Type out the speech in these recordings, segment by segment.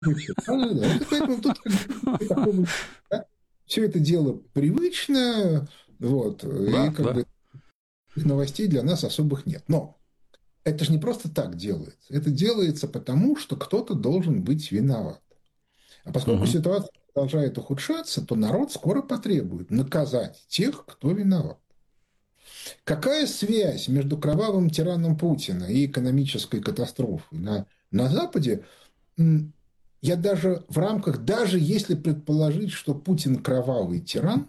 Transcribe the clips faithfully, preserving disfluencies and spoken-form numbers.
Да-да-да. Вот поэтому тут такого, да, все это дело привычное, вот, и Да, как да. бы новостей для нас особых нет. Но это же не просто так делается. Это делается потому, что кто-то должен быть виноват. А поскольку Мгм. ситуация продолжает ухудшаться, то народ скоро потребует наказать тех, кто виноват. Какая связь между кровавым тираном Путина и экономической катастрофой на, на Западе? Я даже в рамках, даже если предположить, что Путин кровавый тиран,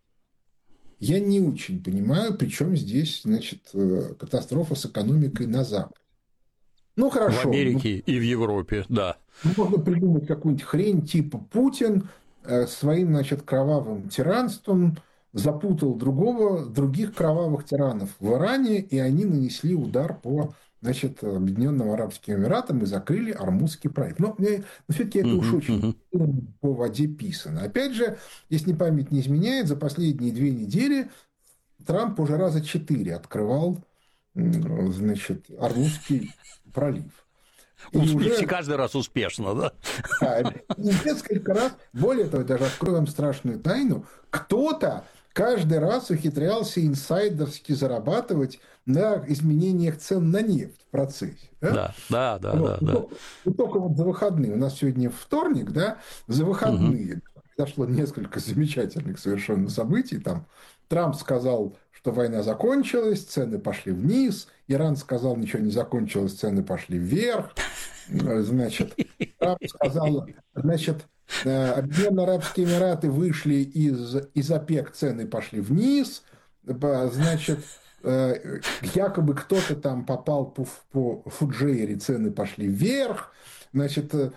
я не очень понимаю, при чем здесь, значит, э, катастрофа с экономикой на Западе. Ну, В хорошо, ну, Америке и в Европе, да. можно придумать какую-нибудь хрень типа Путин э, своим, значит, кровавым тиранством запутал другого, других кровавых тиранов в Иране, и они нанесли удар по, значит, Объединенным Арабским Эмиратам и закрыли Ормузский пролив. Но, но все-таки это уж Мгм, очень мгм. по воде писано. Опять же, если память не изменяет, за последние две недели Трамп уже раза четыре открывал, значит, Ормузский пролив. И Усп- И все уже каждый раз успешно, да? да, несколько раз, более того, даже открою вам страшную тайну, кто-то каждый раз ухитрялся инсайдерски зарабатывать на изменениях цен на нефть в процессе. Да? Да, да, да, Вот. да, И да. только, и только вот за выходные, у нас сегодня вторник, да, за Мгм. выходные произошло несколько замечательных совершенно событий. Там Трамп сказал, что война закончилась, цены пошли вниз, Иран сказал, ничего не закончилось, цены пошли вверх. Значит, Трамп сказал, значит, э, Объединенные Арабские Эмираты вышли из, из ОПЕК, цены пошли вниз, значит, э, якобы кто-то там попал по, по Фуджейре, цены пошли вверх, значит, э,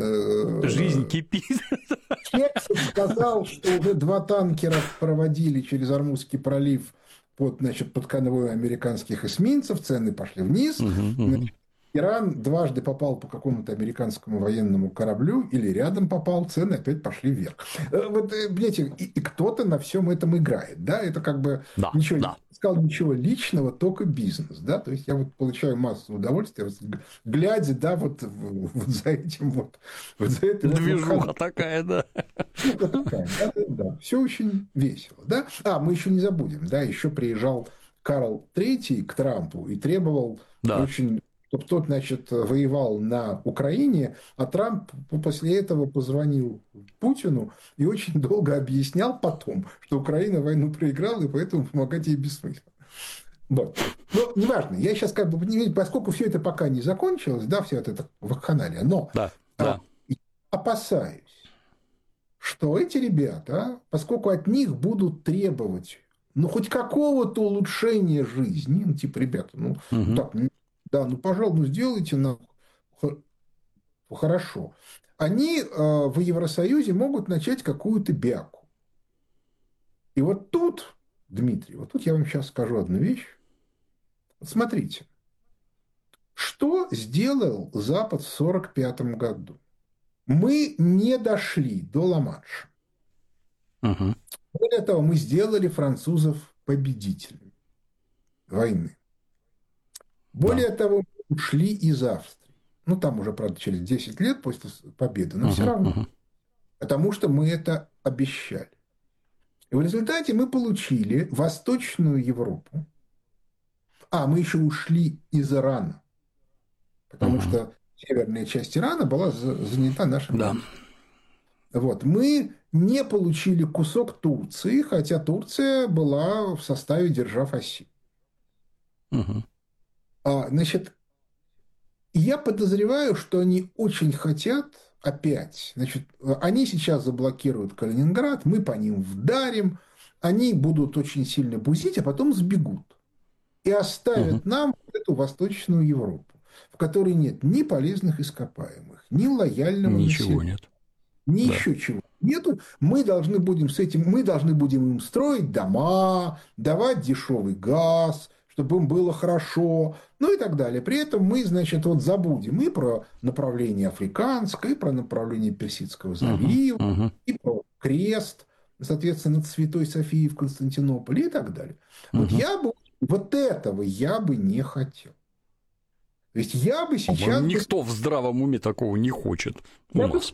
Жизнь кипит. Кексов сказал, что уже два танкера проводили через Ормузский пролив под, значит, под конвоем американских эсминцев, цены пошли вниз. Мгм, мгм. Иран дважды попал по какому-то американскому военному кораблю или рядом попал, цены опять пошли вверх. Э, Вот, э, понимаете, и, и кто-то на всем этом играет, да, это как бы Да, ничего, не да. сказал ничего личного, только бизнес, да, то есть я вот получаю массу удовольствия, вот, глядя, да, вот, вот за этим вот, вот за этой вот Движуха вакханалией. такая, да. Штука такая, да, да, да. Все очень весело, да. А, мы еще не забудем, да, еще приезжал Карл Третий к Трампу и требовал Да. очень, чтобы тот, значит, воевал на Украине, а Трамп после этого позвонил Путину и очень долго объяснял потом, что Украина войну проиграла, и поэтому помогать ей бессмысленно. Вот. Ну, неважно, я сейчас как бы, поскольку все это пока не закончилось, да, все это вакханалия, но Да, а, да. опасаюсь, что эти ребята, поскольку от них будут требовать ну, хоть какого-то улучшения жизни, ну, типа, ребята, ну, ну Мгм. так, ну, да, ну, пожалуйста, ну, сделайте нам хорошо. Они э, в Евросоюзе могут начать какую-то бяку. И вот тут, Дмитрий, вот тут я вам сейчас скажу одну вещь. Вот смотрите, что сделал Запад в сорок пятом году? Мы не дошли до Ла-Манша. Мгм. Более того, мы сделали французов победителями войны. Да. Более того, мы ушли из Австрии. Ну, там уже, правда, через десять лет после победы, но все Мгм, равно. мгм. Потому что мы это обещали. И в результате мы получили Восточную Европу. А, мы еще ушли из Ирана, потому Мгм. что северная часть Ирана была занята нашими Да. войсками. Вот. Мы не получили кусок Турции, хотя Турция была в составе держав оси. Мгм. А, значит, я подозреваю, что они очень хотят опять. Значит, они сейчас заблокируют Калининград, мы по ним вдарим, они будут очень сильно бузить, а потом сбегут. И Мгм. оставят нам эту Восточную Европу, в которой нет ни полезных ископаемых, ни лояльного Ничего населения, нет. ни Да. еще чего нету. Мы должны будем с этим, мы должны будем им строить дома, давать дешевый газ, чтобы им было хорошо, ну и так далее. При этом мы, значит, вот забудем и про направление африканское, и про направление Персидского Мгм. залива, Мгм. и про крест, соответственно, над Святой Софией в Константинополе и так далее. Вот Мгм. я бы, вот этого я бы не хотел. То есть я бы сейчас... Никто в здравом уме такого не хочет. Я бы